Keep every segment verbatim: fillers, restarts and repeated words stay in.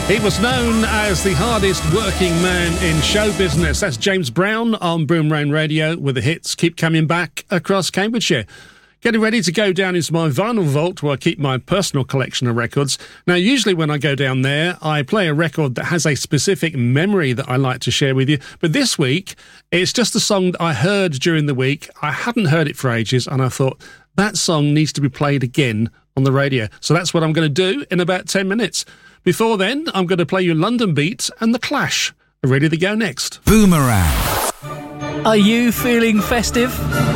He was known as the hardest working man in show business. That's James Brown on Boomerang Radio with the hits Keep Coming Back across Cambridgeshire. Getting ready to go down into my vinyl vault where I keep my personal collection of records. Now, usually when I go down there, I play a record that has a specific memory that I like to share with you. But this week, it's just a song that I heard during the week. I hadn't heard it for ages, and I thought, that song needs to be played again on the radio. So that's what I'm going to do in about ten minutes. Before then, I'm going to play you London Beat and The Clash. Ready to go next. Boomerang. Are you feeling festive?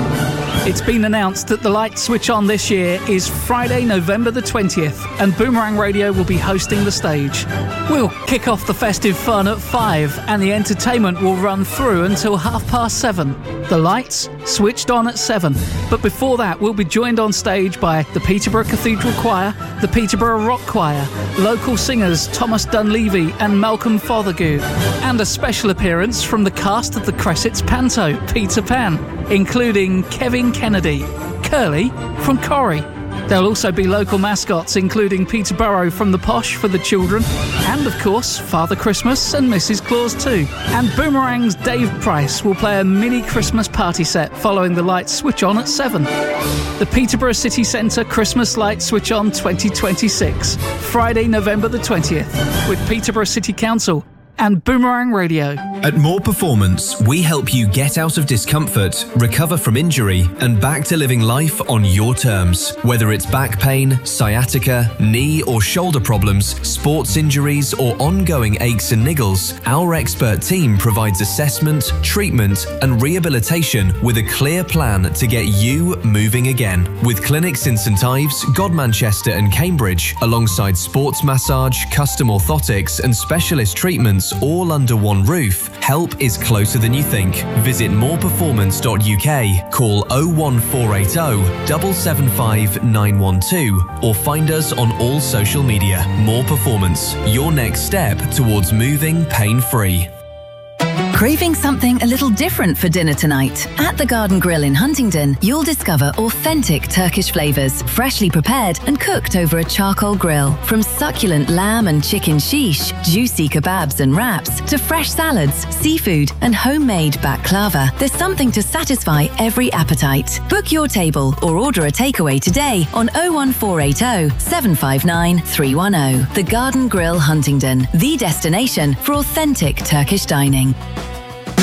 It's been announced that the light switch on this year is Friday, November the twentieth, and Boomerang Radio will be hosting the stage. We'll kick off the festive fun at five, and the entertainment will run through until half past seven. The lights switched on at seven, but before that we'll be joined on stage by the Peterborough Cathedral Choir, the Peterborough Rock Choir, local singers Thomas Dunleavy and Malcolm Fothergill, and a special appearance from the cast of the Cressets Panto, Peter Pan, including Kevin Kennedy, Curly from Corrie. There'll also be local mascots including Peterborough from the Posh for the children, and of course Father Christmas and Missus Claus too. And Boomerang's Dave Price will play a mini Christmas party set following the lights switch on at seven. The Peterborough City Centre Christmas Light Switch On twenty twenty-six, Friday, November the twentieth, with Peterborough City Council and Boomerang Radio. At More Performance, we help you get out of discomfort, recover from injury, and back to living life on your terms. Whether it's back pain, sciatica, knee or shoulder problems, sports injuries, or ongoing aches and niggles, our expert team provides assessment, treatment, and rehabilitation with a clear plan to get you moving again. With clinics in St Ives, Godmanchester, and Cambridge, alongside sports massage, custom orthotics, and specialist treatments all under one roof, help is closer than you think. Visit more performance dot U K, call oh one four eight oh, seven seven five nine one two, or find us on all social media. More Performance, your next step towards moving pain-free. Craving something a little different for dinner tonight? At the Garden Grill in Huntingdon, you'll discover authentic Turkish flavours, freshly prepared and cooked over a charcoal grill. From succulent lamb and chicken shish, juicy kebabs and wraps, to fresh salads, seafood and homemade baklava, there's something to satisfy every appetite. Book your table or order a takeaway today on oh one four eight oh, seven five nine three one oh. The Garden Grill Huntingdon, the destination for authentic Turkish dining.